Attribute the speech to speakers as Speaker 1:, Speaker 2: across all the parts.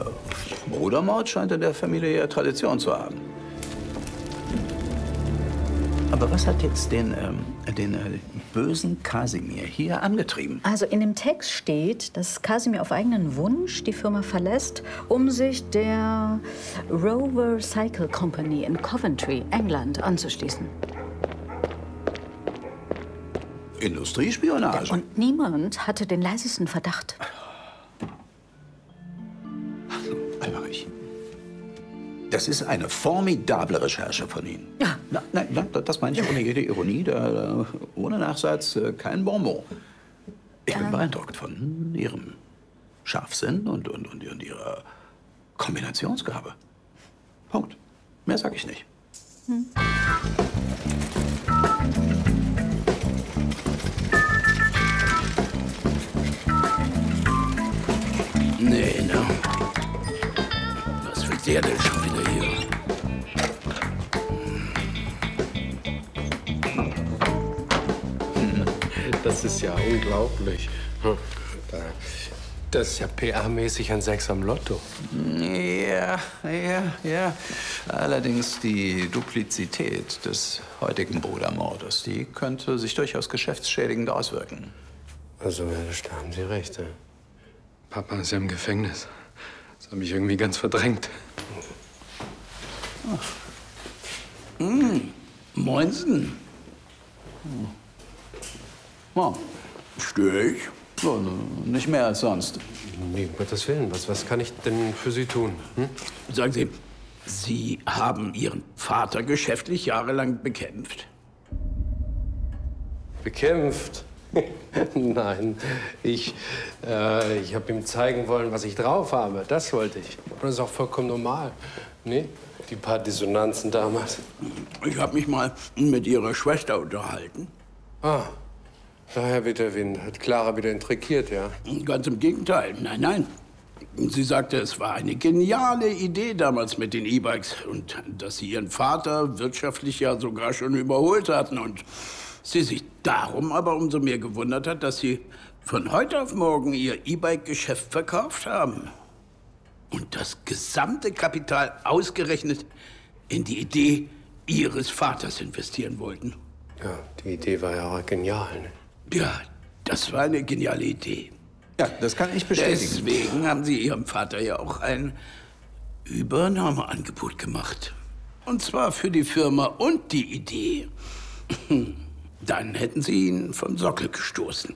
Speaker 1: Brudermord scheint in der Familie ja Tradition zu haben. Aber was hat jetzt den bösen Kasimir hier angetrieben?
Speaker 2: Also in dem Text steht, dass Kasimir auf eigenen Wunsch die Firma verlässt, um sich der Rover Cycle Company in Coventry, England, anzuschließen.
Speaker 1: Industriespionage?
Speaker 2: Ja, und niemand hatte den leisesten Verdacht.
Speaker 1: Alberich, das ist eine formidable Recherche von Ihnen.
Speaker 2: Ja.
Speaker 1: Nein, das meine ich ohne jede Ironie, ohne Nachsatz, kein Bonbon. Ich bin beeindruckt von Ihrem Scharfsinn und Ihrer Kombinationsgabe. Punkt. Mehr sag ich nicht. Nee, ne? Was will der denn schon wieder hier?
Speaker 3: Das ist ja unglaublich. Das ist ja PR-mäßig ein Sechs am Lotto.
Speaker 1: Ja. Allerdings die Duplizität des heutigen Brudermordes, die könnte sich durchaus geschäftsschädigend auswirken.
Speaker 3: Also, da haben Sie recht. Ja.
Speaker 4: Papa ist ja im Gefängnis. Das habe ich irgendwie ganz verdrängt.
Speaker 1: Moinsen. Oh, störe ich? Ja, nicht mehr als sonst.
Speaker 3: Nee, um Gottes Willen. Was kann ich denn für Sie tun?
Speaker 5: Sagen Sie, Sie haben Ihren Vater geschäftlich jahrelang bekämpft?
Speaker 3: Bekämpft? Nein, ich habe ihm zeigen wollen, was ich drauf habe. Das wollte ich. Und das ist auch vollkommen normal. Nee? Die paar Dissonanzen damals.
Speaker 5: Ich habe mich mal mit Ihrer Schwester unterhalten.
Speaker 3: Ah, daher weht der Wind. Hat Clara wieder intrigiert, ja?
Speaker 5: Ganz im Gegenteil. Nein. Sie sagte, es war eine geniale Idee damals mit den E-Bikes. Und dass Sie Ihren Vater wirtschaftlich ja sogar schon überholt hatten. Und sie sich darum aber umso mehr gewundert hat, dass Sie von heute auf morgen Ihr E-Bike-Geschäft verkauft haben. Und das gesamte Kapital ausgerechnet in die Idee Ihres Vaters investieren wollten.
Speaker 3: Ja, die Idee war ja auch genial. Ne?
Speaker 5: Ja, das war eine geniale Idee.
Speaker 1: Ja, das kann ich bestätigen.
Speaker 5: Deswegen haben Sie Ihrem Vater ja auch ein Übernahmeangebot gemacht. Und zwar für die Firma und die Idee. Dann hätten Sie ihn vom Sockel gestoßen.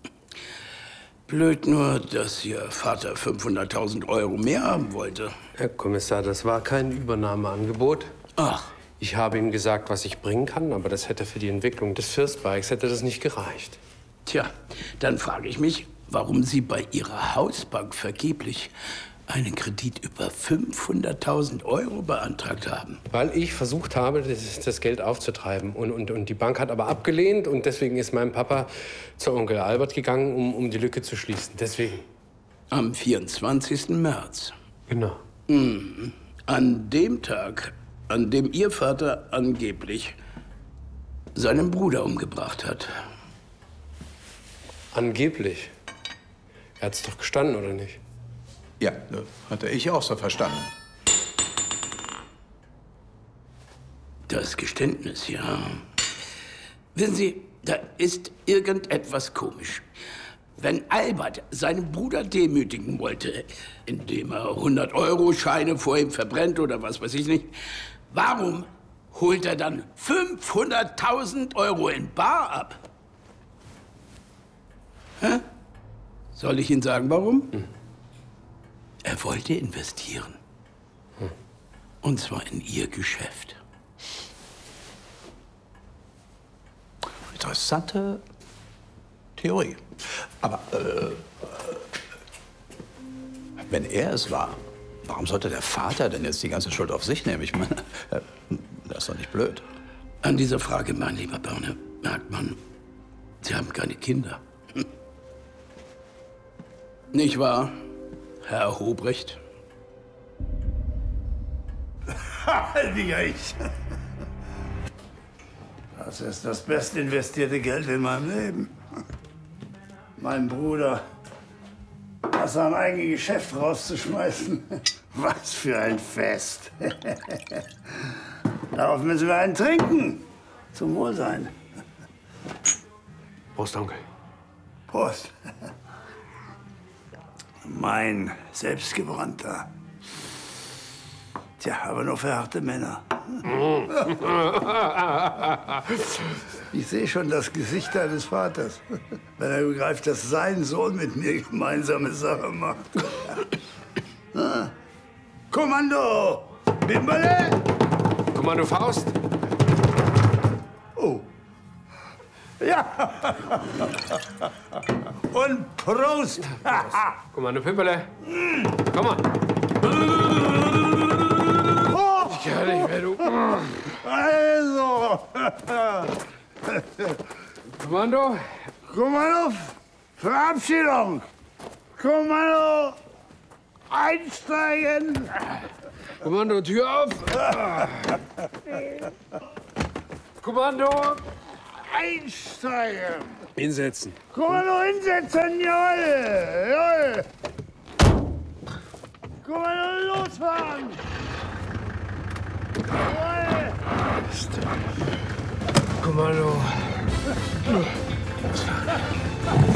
Speaker 5: Blöd nur, dass Ihr Vater 500.000 € mehr haben wollte.
Speaker 3: Herr Kommissar, das war kein Übernahmeangebot.
Speaker 5: Ach.
Speaker 3: Ich habe ihm gesagt, was ich bringen kann, aber das hätte für die Entwicklung des First-Bikes hätte das nicht gereicht.
Speaker 5: Tja, dann frage ich mich, warum Sie bei Ihrer Hausbank vergeblich einen Kredit über 500.000 € beantragt haben.
Speaker 3: Weil ich versucht habe, das Geld aufzutreiben. Und die Bank hat aber abgelehnt. Und deswegen ist mein Papa zu Onkel Albert gegangen, um die Lücke zu schließen. Deswegen.
Speaker 5: Am 24. März.
Speaker 3: Genau.
Speaker 5: An dem Tag, an dem Ihr Vater angeblich seinen Bruder umgebracht hat.
Speaker 3: Angeblich? Er hat's doch gestanden, oder nicht?
Speaker 1: Ja, hatte ich auch so verstanden.
Speaker 5: Das Geständnis, ja. Wissen Sie, da ist irgendetwas komisch. Wenn Albert seinen Bruder demütigen wollte, indem er 100-Euro-Scheine vor ihm verbrennt oder was weiß ich nicht, warum holt er dann 500.000 € in bar ab? Hä? Soll ich Ihnen sagen, warum? Er wollte investieren. Und zwar in Ihr Geschäft.
Speaker 1: Interessante Theorie. Aber wenn er es war, warum sollte der Vater denn jetzt die ganze Schuld auf sich nehmen? Ich meine, das ist doch nicht blöd.
Speaker 5: An dieser Frage, mein lieber Börne, merkt man, Sie haben keine Kinder. Nicht wahr, Herr Hobrecht?
Speaker 6: Digga, das ist das best investierte Geld in meinem Leben. Mein Bruder das am eigenen Geschäft rauszuschmeißen. Was für ein Fest. Darauf müssen wir einen trinken. Zum Wohlsein.
Speaker 3: Prost, Onkel.
Speaker 6: Prost. Mein selbstgebrannter. Tja, aber nur für harte Männer. Ich sehe schon das Gesicht deines Vaters, wenn er begreift, dass sein Sohn mit mir gemeinsame Sache macht. Kommando! Bimberle!
Speaker 3: Kommando Faust.
Speaker 6: Oh. Ja. Und Prost!
Speaker 3: Kommando Pimperle. Komm mal. Ich kann nicht mehr, du.
Speaker 6: Also.
Speaker 3: Kommando.
Speaker 6: Kommando, Verabschiedung. Kommando, einsteigen.
Speaker 3: Kommando, Tür auf. Kommando.
Speaker 6: Einsteigen.
Speaker 3: Hinsetzen.
Speaker 6: Kommando, hinsetzen, jawohl. Jawohl. Kommando, losfahren. Jawohl.
Speaker 3: Kommando.